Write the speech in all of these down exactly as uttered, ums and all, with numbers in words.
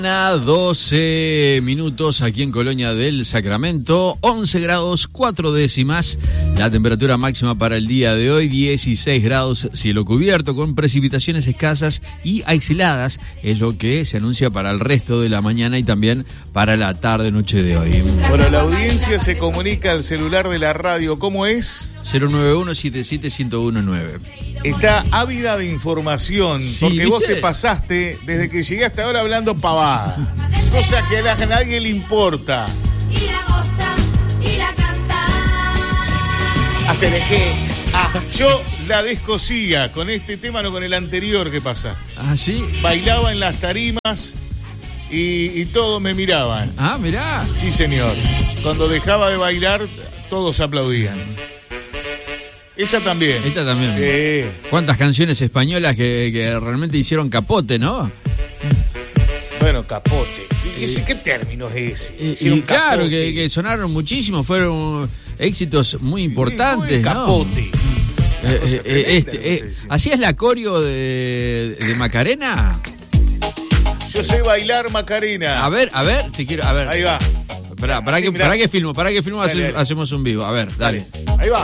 doce minutos aquí en Colonia del Sacramento, once grados cuatro décimas, la temperatura máxima para el día de hoy, dieciséis grados, cielo cubierto con precipitaciones escasas y aisladas, es lo que se anuncia para el resto de la mañana y también para la tarde-noche de hoy. Bueno, la audiencia se comunica al celular de la radio, ¿cómo es? cero nueve uno siete siete uno cero uno nueve. Está ávida de información, Sí, porque ¿viste? vos te pasaste desde que llegué hasta ahora hablando pavada. Cosa que a nadie le importa. Y la goza y la canta. Hacer que ah, yo la descosía con este tema, no con el anterior. ¿Qué pasa? ¿Ah, sí? Bailaba en las tarimas y, y todos me miraban. Ah, mirá. Sí, señor. Cuando dejaba de bailar, todos aplaudían. Esa también. Esta también. Sí. ¿Cuántas canciones españolas que, que realmente hicieron capote, no? Bueno, capote. ¿Qué, qué, qué término es ese? Y, Hicieron y claro, capote. que, que sonaron muchísimo, fueron éxitos muy importantes, ¿no? Capote. Eh, cosa eh, tremenda, este, lo que eh, decís. ¿Hacías la coreo de, de Macarena? Yo sé bailar Macarena. A ver, a ver, te quiero, a ver. Ahí va. Pará, pará Sí, que, mirá. pará que filmo, pará que filmo, Dale, hace- dale. hacemos un vivo. A ver, dale. Ahí va.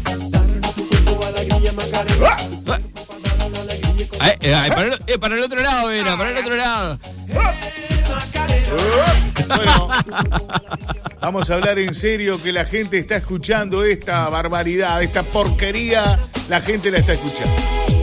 Eh, eh, eh, para, el, eh, para el otro lado, era, para el otro lado. Bueno, vamos a hablar en serio, que la gente está escuchando esta barbaridad, esta porquería, la gente la está escuchando.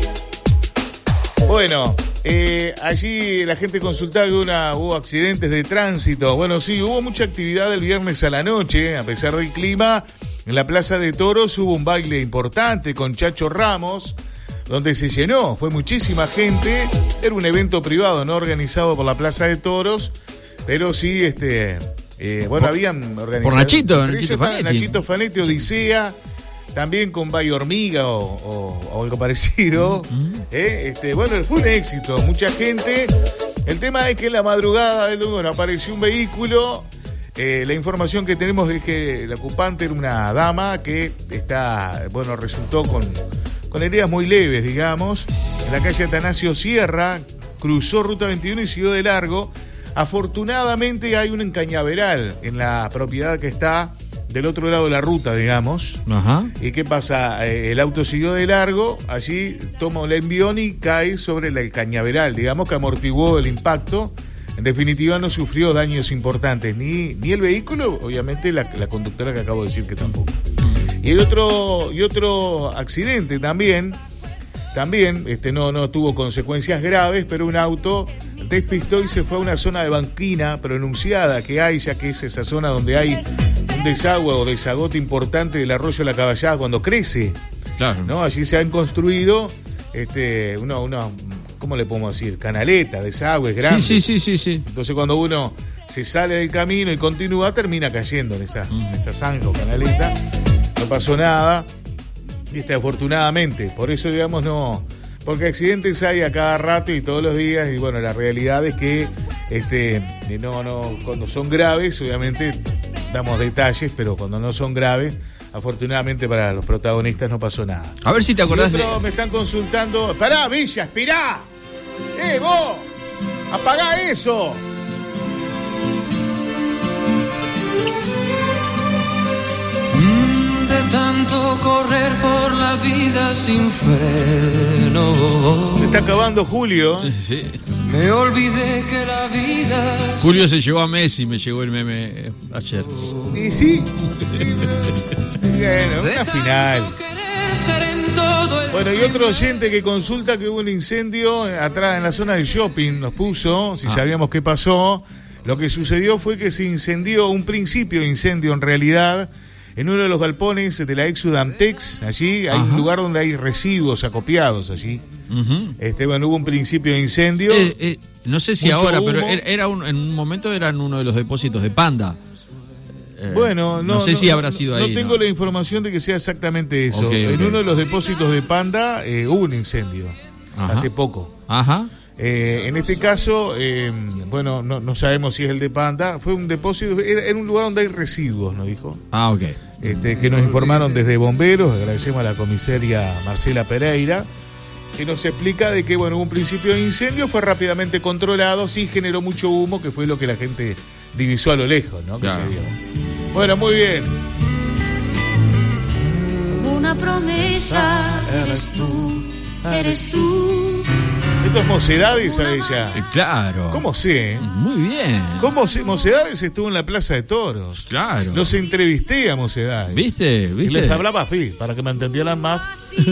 Bueno, eh, allí la gente consultaba que una, hubo accidentes de tránsito. Bueno, sí, hubo mucha actividad el viernes a la noche, a pesar del clima. En la Plaza de Toros hubo un baile importante con Chacho Ramos, donde se llenó, fue muchísima gente. Era un evento privado, no organizado por la Plaza de Toros, pero sí, este, eh, bueno, Por- habían organizado. por Nachito, Entre Nachito ellos estaban Fanetti. Nachito Fanetti, Odisea, también con Bay Hormiga o, o- o algo parecido. Eh, este, bueno, fue un éxito, mucha gente. El tema es que en la madrugada del domingo apareció un vehículo. Eh, la información que tenemos es que el ocupante era una dama que está, bueno, resultó con, con heridas muy leves, digamos. En la calle Atanasio Sierra, cruzó Ruta veintiuno y siguió de largo. Afortunadamente hay un cañaveral en la propiedad que está del otro lado de la ruta, digamos. Ajá. ¿Y qué pasa? Eh, el auto siguió de largo, allí toma el envión y cae sobre la- el cañaveral, digamos que amortiguó el impacto. En definitiva no sufrió daños importantes, ni, ni el vehículo, obviamente la, la conductora que acabo de decir que tampoco. Y el otro, y otro accidente también, también este, no, no tuvo consecuencias graves, pero un auto despistó y se fue a una zona de banquina pronunciada que hay, ya que es esa zona donde hay un desagüe o desagote importante del arroyo de la Caballada cuando crece, Claro. ¿no? Allí se han construido este, una, una, ¿cómo le podemos decir? Canaleta, desagües grandes. Sí, sí, sí, sí, sí. Entonces cuando uno se sale del camino y continúa, termina cayendo en esa, en esa zanja o canaleta. No pasó nada, este, afortunadamente. Por eso, digamos, no... Porque accidentes hay a cada rato y todos los días, y bueno, la realidad es que este, no, no, cuando son graves, obviamente damos detalles, pero cuando no son graves, afortunadamente para los protagonistas no pasó nada. A ver si te Y acordás de... otros me están consultando. Pará, Villa, aspirá. ¡Eh, vos! ¡Apagá eso! De tanto correr por la vida sin freno, Se está acabando Julio. Sí. me olvidé que la vida es Julio se llevó a Messi, me llegó el meme eh, ayer. Y sí. Bueno, de una tanto final. querer ser en todo el Bueno, y otro oyente que consulta que hubo un incendio atrás en la zona del shopping, nos puso, si Ah. sabíamos qué pasó. Lo que sucedió fue que se incendió, un principio de incendio en realidad, en uno de los galpones de la ex Sudamtex. Allí hay Ajá. un lugar donde hay residuos acopiados allí. Ujú. Este, bueno, hubo un principio de incendio. Eh, eh, no sé si Mucho ahora, pero humo. era, era un- en un momento eran uno de los depósitos de Panda. Eh, Bueno, no, no sé si habrá sido no ahí. tengo ¿no? la información de que sea exactamente eso. Ok, En ok. uno de los depósitos de Panda eh, hubo un incendio Ajá. hace poco. Ajá. Eh, en este caso, eh, bueno, no, no sabemos si es el de Panda. Fue un depósito, era, era un lugar donde hay residuos, nos dijo. Ah, ok. Este, que nos informaron desde bomberos. Agradecemos a la comisaria Marcela Pereira. que nos explica de que, bueno, hubo un principio de incendio, fue rápidamente controlado, sí generó mucho humo, que fue lo que la gente divisó a lo lejos, ¿no? Que Claro. se vio. Bueno, muy bien. Una promesa, eres tú, eres tú. Esto es Mocedades a ella. Eh, Claro. ¿Cómo sé? Muy bien. ¿Cómo sé? Mocedades estuvo en la Plaza de Toros. Claro. Los entrevisté a Mocedades. ¿Viste? Y ¿Viste? les hablaba así, para que me entendieran más.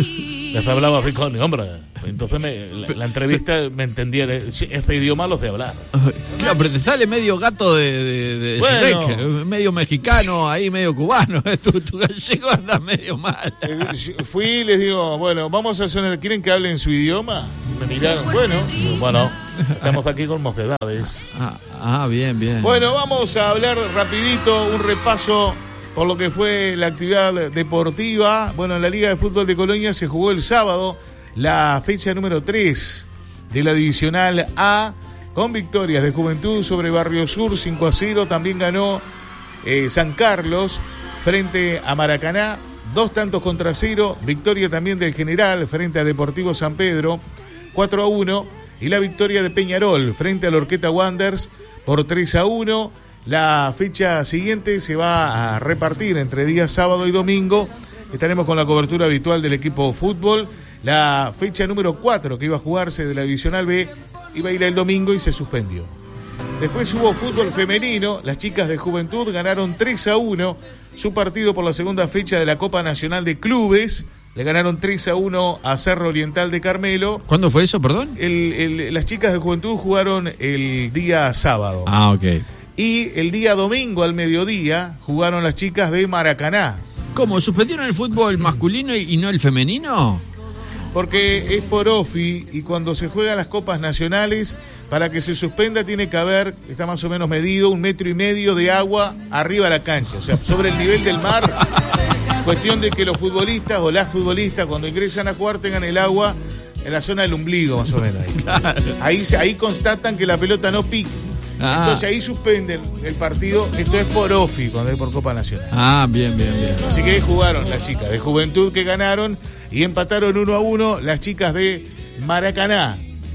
Les hablaba así con hombre. Entonces me- la, la entrevista me entendía. Este idioma los de hablar. Claro, pero te sale medio gato de, de, de Bueno. Shrek, medio mexicano, ahí medio cubano. Tu, tu gallego anda medio mal. Eh, yo Fui y les digo, bueno, vamos a hacer. ¿Quieren que hablen su idioma? Me miraron, bueno, digo, bueno, estamos aquí con Mocedades. Ah, ah, bien, bien. Bueno, vamos a hablar rapidito, un repaso por lo que fue la actividad deportiva. Bueno, en la Liga de Fútbol de Colonia se jugó el sábado la fecha número tres de la Divisional A, con victorias de Juventud sobre Barrio Sur cinco a cero. También ganó eh, San Carlos frente a Maracaná, dos tantos contra cero. Victoria también del General frente a Deportivo San Pedro, cuatro a uno. Y la victoria de Peñarol frente a la Orqueta Wanderers por tres a uno. La fecha siguiente se va a repartir entre días sábado y domingo. Estaremos con la cobertura habitual del equipo fútbol. La fecha número cuatro que iba a jugarse de la Divisional B iba a ir el domingo y se suspendió. Después hubo fútbol femenino. Las chicas de Juventud ganaron tres a uno su partido por la segunda fecha de la Copa Nacional de Clubes. Le ganaron tres a uno a Cerro Oriental de Carmelo. ¿Cuándo fue eso, perdón? El- el- las chicas de Juventud jugaron el día sábado. Ah, ok. Y el día domingo al mediodía jugaron las chicas de Maracaná. ¿Cómo? ¿Suspendieron el fútbol masculino y, y no el femenino? Porque es por O F I y cuando se juegan las copas nacionales, para que se suspenda tiene que haber, está más o menos medido, un metro y medio de agua arriba de la cancha. O sea, sobre el nivel del mar. Cuestión de que los futbolistas o las futbolistas cuando ingresan a jugar tengan el agua en la zona del ombligo, más o menos. Ahí, ahí, se- ahí constatan que la pelota no pique. Ah. Entonces ahí suspenden el partido. Esto es por O F I, cuando es por Copa Nacional. Ah, bien, bien, bien. Así que ahí jugaron las chicas de Juventud que ganaron y empataron uno a uno las chicas de Maracaná,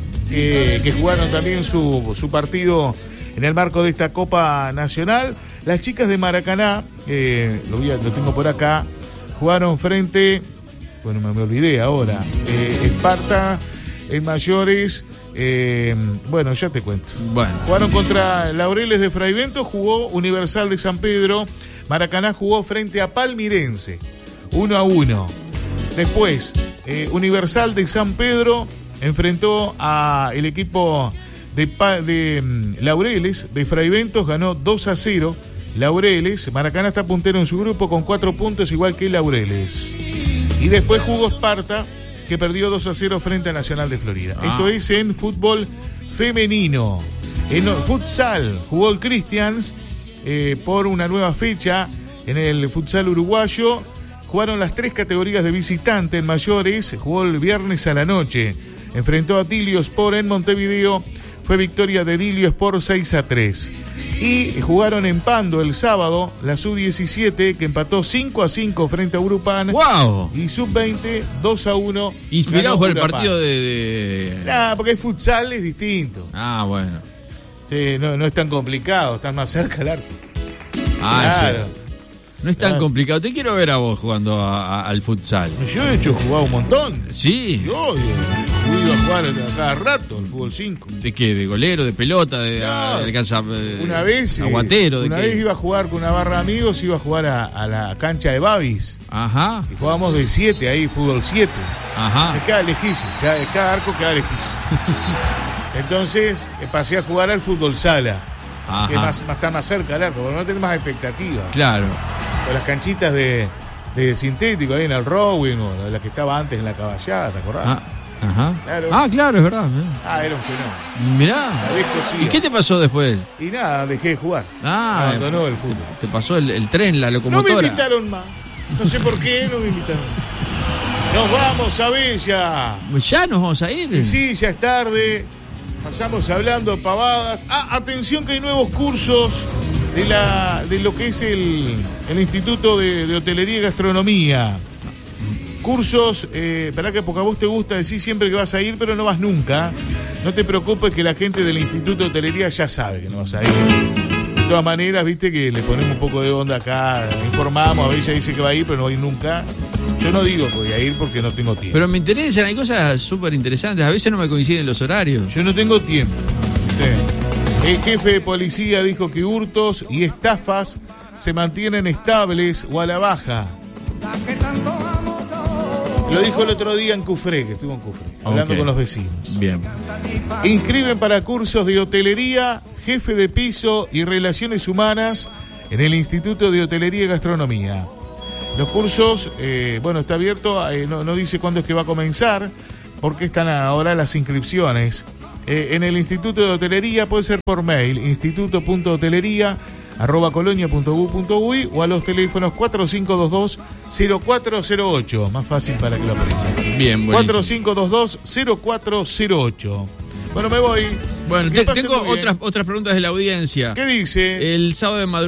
eh, que jugaron también su, su partido en el marco de esta Copa Nacional. Las chicas de Maracaná, eh, lo, voy a- lo tengo por acá, jugaron frente, bueno, me, me olvidé ahora, eh, Esparta, en mayores, eh, bueno, ya te cuento. Bueno. Jugaron contra Laureles de Fraivento, jugó Universal de San Pedro. Maracaná jugó frente a Palmirense, uno a uno. Después, eh, Universal de San Pedro enfrentó a el equipo de, Pa- de mm, Laureles de Fraiventos, ganó dos a cero. Laureles, Maracaná está puntero en su grupo con cuatro puntos, igual que Laureles. Y después jugó Esparta, que perdió dos a cero frente a Nacional de Florida. Ah. Esto es en fútbol femenino. En futsal jugó el Christians eh, por una nueva fecha en el futsal uruguayo. Jugaron las tres categorías de visitante en mayores. Jugó el viernes a la noche. Enfrentó a Dilio Sport en Montevideo. Fue victoria de Dilio Sport seis a tres. Y jugaron en Pando el sábado la sub diecisiete, que empató cinco a cinco frente a Urupán. ¡Wow! Y sub veinte dos a uno. Inspirados ganó por el Urupán. partido de... de- Nah, porque el futsal es distinto. Ah, bueno. Sí, no, no es tan complicado, están más cerca del arco. Ah, Claro. sí. No es tan Claro. complicado. Te quiero ver a vos jugando a- a- al futsal. Yo de hecho he jugado un montón. ¿Sí? Yo eh, iba a jugar a cada rato el fútbol cinco. ¿De qué? ¿De golero? ¿De pelota? ¿De, No, a- de alcanza- eh, Una vez, eh, aguatero? ¿De una qué? vez iba a jugar con una barra de amigos, iba a jugar a, a la cancha de Babis. Ajá, Y jugábamos de siete ahí, fútbol siete. ajá. Me queda lejísimo, cada, cada arco queda lejísimo. Entonces eh, pasé a jugar al fútbol sala, que Ajá. más, más- está más cerca del arco, porque no tenés más expectativas. Claro. O las canchitas de, de sintético ahí en el Rowing, o la que estaba antes en la Caballada, ¿te acordás? Ah, ajá. Claro. Ah, claro, es verdad. Ah, era un fenómeno. Mirá. La descosía. ¿Y qué te pasó después? Y nada, dejé de jugar. Ah, Abandonó el fútbol. Te pasó el, el tren, la No me locomotora. invitaron más. No sé por qué no me invitaron. Nos vamos a Bella. Ya nos vamos a ir. Y sí, ya es tarde. Pasamos hablando pavadas. Ah, atención que hay nuevos cursos de la de lo que es el, el Instituto de, de Hotelería y Gastronomía. Cursos, eh, ¿verdad que porque a vos te gusta decir siempre que vas a ir, pero no vas nunca? No te preocupes que la gente del Instituto de Hotelería ya sabe que no vas a ir. De todas maneras, viste que le ponemos un poco de onda acá, informamos, a veces ella dice que va a ir, pero no va a ir nunca. Yo no digo que voy a ir porque no tengo tiempo. Pero me interesan, hay cosas súper interesantes, a veces no me coinciden los horarios. Yo no tengo tiempo. ¿Viste? El jefe de policía dijo que hurtos y estafas se mantienen estables o a la baja. Lo dijo el otro día en Cufré, que estuvo en Cufré, hablando okay. con los vecinos. Bien. Inscriben para cursos de hotelería, jefe de piso y relaciones humanas en el Instituto de Hotelería y Gastronomía. Los cursos, eh, bueno, está abierto, eh, no, no dice cuándo es que va a comenzar, porque están ahora las inscripciones. Eh, en el Instituto de Hotelería puede ser por mail, instituto punto hotelería arroba colonia punto gu punto uy o a los teléfonos cuatro cinco dos dos cero cuatro cero ocho, más fácil para que lo aprendan. Bien, buenísimo. cuatro cinco dos dos cero cuatro cero ocho. Bueno, me voy. Bueno, te, tengo otras, otras preguntas de la audiencia. ¿Qué dice? El sábado de madrugada